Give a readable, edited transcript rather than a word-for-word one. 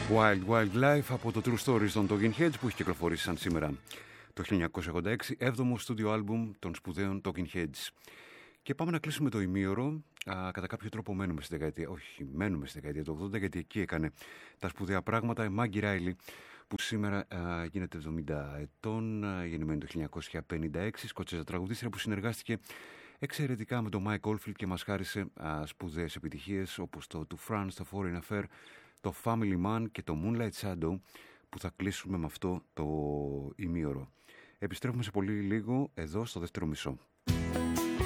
Wild Wild Life από το True Stories των Talking Heads που έχει κυκλοφορήσει σαν σήμερα το 1986, 7ο στούντιο άλμπουμ των σπουδαίων Talking Heads. Και πάμε να κλείσουμε το ημίωρο. Κατά κάποιο τρόπο μένουμε στη δεκαετία του 80, γιατί εκεί έκανε τα σπουδαία πράγματα η Maggie Riley, που σήμερα γίνεται 70 ετών, γεννημένη το 1956, Σκοτσέζα τραγουδίστρια που συνεργάστηκε εξαιρετικά με τον Mike Oldfield και μας χάρισε σπουδαίες επιτυχίες όπως το To France, το Foreign Affair, το Family Man και το Moonlight Shadow, που θα κλείσουμε με αυτό το ημίωρο. Επιστρέφουμε σε πολύ λίγο εδώ στο δεύτερο μισό.